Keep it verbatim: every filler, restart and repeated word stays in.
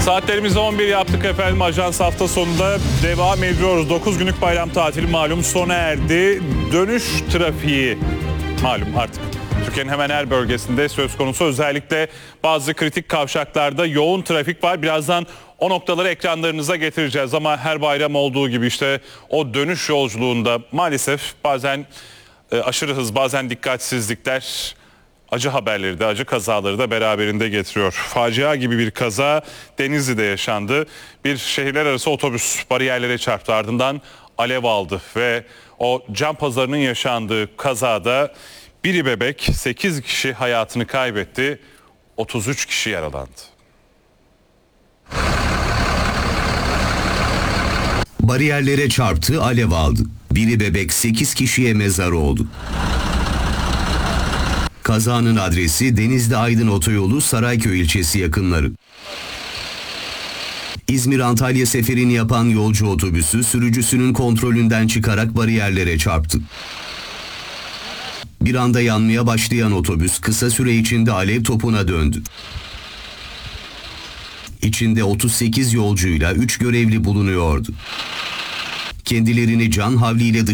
Saatlerimizi on bir yaptık efendim. Ajans hafta sonunda devam ediyoruz. dokuz günlük bayram tatili malum sona erdi. Dönüş trafiği malum artık Türkiye'nin hemen her bölgesinde söz konusu. Özellikle bazı kritik kavşaklarda yoğun trafik var. Birazdan o noktaları ekranlarınıza getireceğiz. Ama her bayram olduğu gibi işte o dönüş yolculuğunda maalesef bazen e, aşırı hız, bazen dikkatsizlikler acı haberleri de, acı kazaları da beraberinde getiriyor. Facia gibi bir kaza Denizli'de yaşandı. Bir şehirler arası otobüs bariyerlere çarptı, ardından alev aldı ve o can pazarının yaşandığı kazada biri bebek, sekiz kişi hayatını kaybetti, otuz üç kişi yaralandı. Bariyerlere çarptı, alev aldı. Biri bebek, sekiz kişiye mezar oldu. Kazanın adresi Denizli Aydın Otoyolu Sarayköy ilçesi yakınları. İzmir-Antalya seferini yapan yolcu otobüsü sürücüsünün kontrolünden çıkarak bariyerlere çarptı. Bir anda yanmaya başlayan otobüs kısa süre içinde alev topuna döndü. İçinde otuz sekiz yolcuyla üç görevli bulunuyordu. Kendilerini can havliyle